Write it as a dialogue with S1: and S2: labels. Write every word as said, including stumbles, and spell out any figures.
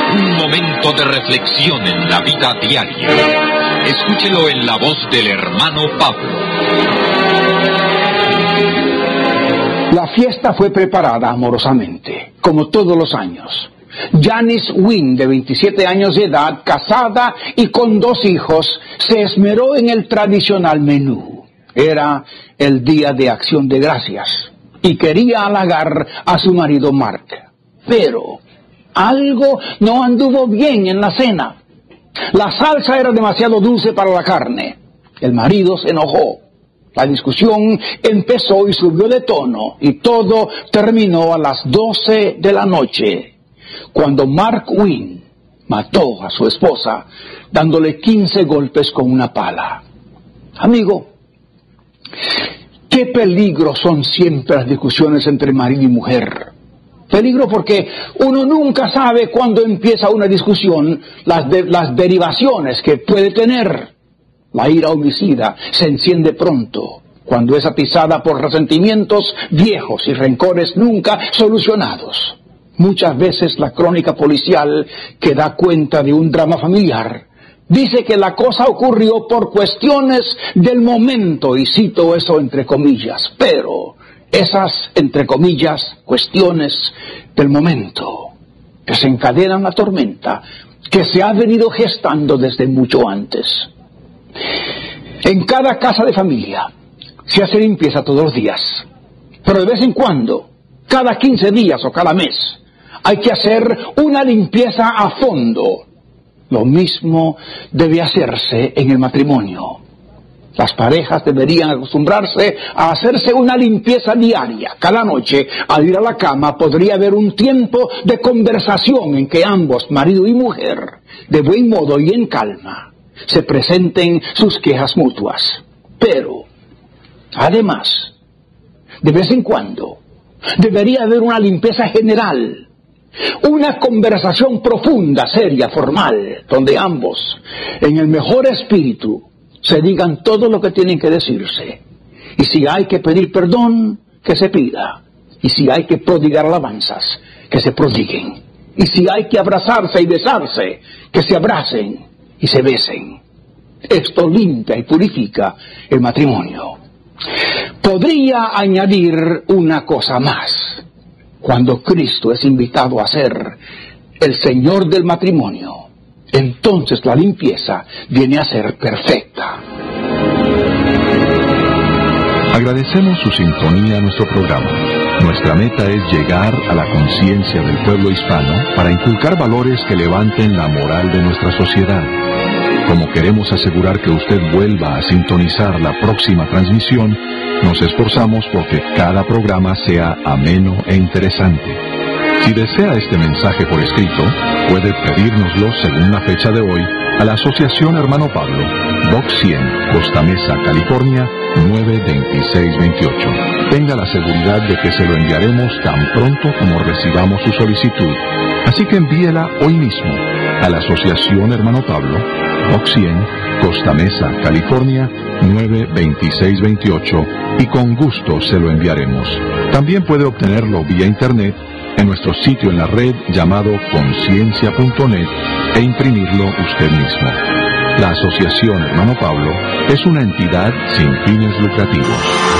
S1: Un momento de reflexión en la vida diaria. Escúchelo en la voz del hermano Pablo.
S2: La fiesta fue preparada amorosamente, como todos los años. Janice Wynn, de veintisiete años de edad, casada y con dos hijos, se esmeró en el tradicional menú. Era el día de Acción de Gracias y quería halagar a su marido Mark. Pero algo no anduvo bien en la cena. La salsa era demasiado dulce para la carne. El marido se enojó. La discusión empezó y subió de tono, y todo terminó a las doce de la noche, cuando Mark Wynn mató a su esposa, dándole quince golpes con una pala. Amigo, qué peligro son siempre las discusiones entre marido y mujer. Peligro porque uno nunca sabe cuándo empieza una discusión, las, de, las derivaciones que puede tener. La ira homicida se enciende pronto, cuando es atizada por resentimientos viejos y rencores nunca solucionados. Muchas veces la crónica policial, que da cuenta de un drama familiar, dice que la cosa ocurrió por cuestiones del momento, y cito eso entre comillas, pero esas, entre comillas, cuestiones del momento desencadenan la tormenta que se ha venido gestando desde mucho antes. En cada casa de familia se hace limpieza todos los días, pero de vez en cuando, cada quince días o cada mes, hay que hacer una limpieza a fondo. Lo mismo debe hacerse en el matrimonio. Las parejas deberían acostumbrarse a hacerse una limpieza diaria. Cada noche, al ir a la cama, podría haber un tiempo de conversación en que ambos, marido y mujer, de buen modo y en calma, se presenten sus quejas mutuas. Pero, además, de vez en cuando, debería haber una limpieza general, una conversación profunda, seria, formal, donde ambos, en el mejor espíritu, se digan todo lo que tienen que decirse. Y si hay que pedir perdón, que se pida. Y si hay que prodigar alabanzas, que se prodiguen. Y si hay que abrazarse y besarse, que se abracen y se besen. Esto limpia y purifica el matrimonio. Podría añadir una cosa más. Cuando Cristo es invitado a ser el Señor del matrimonio, entonces la limpieza viene a ser perfecta.
S3: Agradecemos su sintonía a nuestro programa. Nuestra meta es llegar a la conciencia del pueblo hispano para inculcar valores que levanten la moral de nuestra sociedad. Como queremos asegurar que usted vuelva a sintonizar la próxima transmisión, nos esforzamos porque cada programa sea ameno e interesante. Si desea este mensaje por escrito, puede pedírnoslo según la fecha de hoy a la Asociación Hermano Pablo, Box cien, Costa Mesa, California, nueve veintiséis veintiocho. Tenga la seguridad de que se lo enviaremos tan pronto como recibamos su solicitud. Así que envíela hoy mismo a la Asociación Hermano Pablo, Box cien, Costa Mesa, California, nueve veintiséis veintiocho, y con gusto se lo enviaremos. También puede obtenerlo vía internet en nuestro sitio en la red llamado conciencia punto net e imprimirlo usted mismo. La Asociación Hermano Pablo es una entidad sin fines lucrativos.